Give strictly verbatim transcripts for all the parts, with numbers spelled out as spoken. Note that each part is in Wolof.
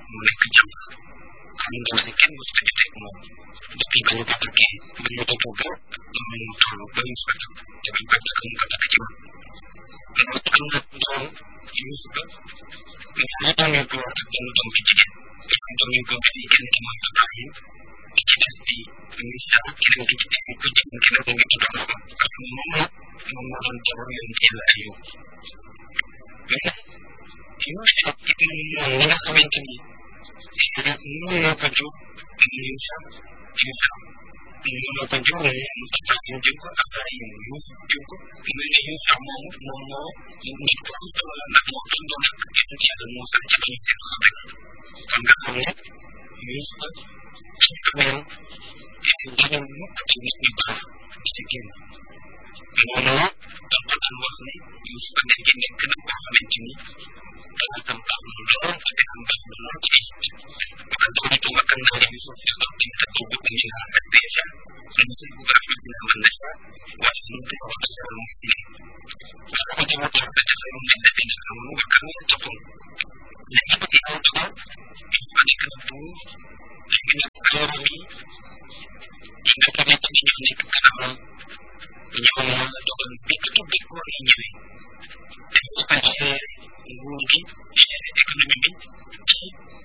mu nekk jàmm xam ndaw si kenn mos ko jotee moom depuis ba ñu ko takkee ba ñu ko toog ba mu toll ba ñu ko te bañ ko takk mu ko takk ci man loolu am na doom ci ñu ko ñaari doom yu góor ak benn doom ci jigéen ñaari doom yu góor yi kenn ki mooy Ibrahim ki ci des di Misa keneen ki ci des di ko jëm keneen ko ngi tudd Awa parce que moom la moom moo doon jabar yoon ci yàlla Ayub mais Yuusa ibnu Nun mi nga xamante ni moom moo ko jóg Yuusa Yuusa moom moo ko jóg moom Ibrahim jóg ko Ibrahim Yuusa jóg ko mu ne Yuusa moom moom moo nit ko am solo la ndax moo àndoon ak yonent yàlla Muusa ci lañu seen xarit kon nga xam ne Yuusa ci kanam jigéen mukk ci nit ñu baax ci génn loolu dafa daan wax ne Yuusa nekk nekk na koo xamante ni xalaatam baax na lool te defam baax na lool ci kon doo di ma kan naa Yuusa ci xam ci ta ko bëgg ñu la ak déjà ñu ci bu baax na man na sa waaye ñu ko wax ci mu ci wala ko ci mo tax da ci mu nekk ci xam mu nga kan ñu topp li ci ci aw to ba ci kan bu li ñu ko mi ñu nekk ci ñu nekk kanam ñoo yàlla dogal bi ci bi ko yi ñëwee expansion nguur gi économie bi ci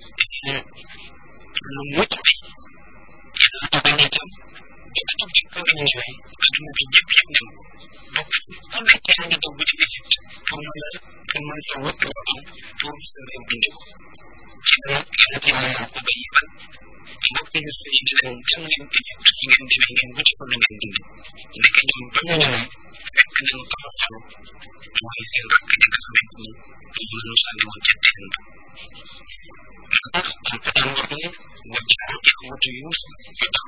lu mucc bi yàlla dogal itam bi ci bi ko yi ñëwee adduna bi yëpp yëpp dem donc ku nekk yaa ngi dugg ci Égypte pour mën a pour mën a wëpp loo am pour sa réew bind ko ci la yàlla ci yàlla ko bay ban mbokk yi ñu di leen dem leen Égypte ci ngeen demee ngeen wuti ko lu ngeen dund nekk ñoom ba ñu ñëwee fekk nañu toroxal mooy seen rakk ja nga xamante ni ñu mënu sànni woon ca teen ba moo tax am ko daan wax ne wa jaa ixwatu Yuusuf